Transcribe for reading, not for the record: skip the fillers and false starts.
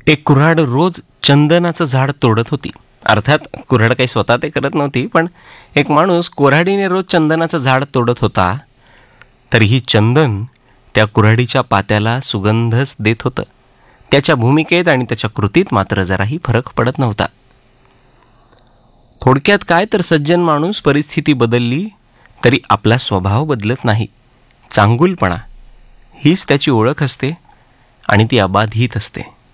एक कुऱ्हाड रोज चंदनाचं झाड तोडत होती. अर्थात कुऱ्हाड काही स्वतः ते करत नव्हती, पण एक माणूस कुऱ्हाडीने रोज चंदनाचं झाड तोडत होता. तरीही चंदन त्या कुऱ्हाडीच्या पात्याला सुगंधच देत होतं. त्याच्या भूमिकेत आणि त्याच्या कृतीत मात्र जराही फरक पडत नव्हता. थोडक्यात काय तर सज्जन माणूस परिस्थिती बदलली तरी आपला स्वभाव बदलत नाही. चांगुलपणा हीच त्याची ओळख असते आणि ती अबाधित असते.